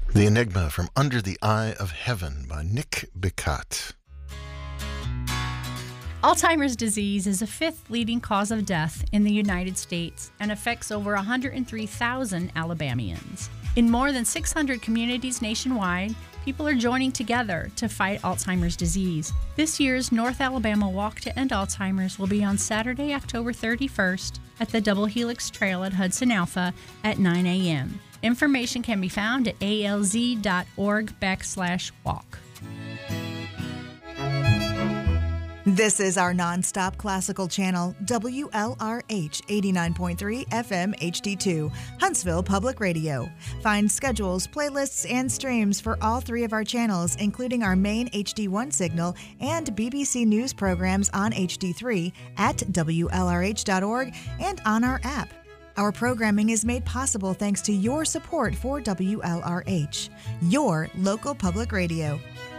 The Enigma from Under the Eye of Heaven by Nick Bicat. Alzheimer's disease is the fifth leading cause of death in the United States and affects over 103,000 Alabamians. In more than 600 communities nationwide, people are joining together to fight Alzheimer's disease. This year's North Alabama Walk to End Alzheimer's will be on Saturday, October 31st at the Double Helix Trail at Hudson Alpha at 9 a.m. Information can be found at alz.org/walk. This is our nonstop classical channel, WLRH 89.3 FM HD2, Huntsville Public Radio. Find schedules, playlists, and streams for all three of our channels, including our main HD1 signal and BBC News programs on HD3 at WLRH.org and on our app. Our programming is made possible thanks to your support for WLRH, your local public radio.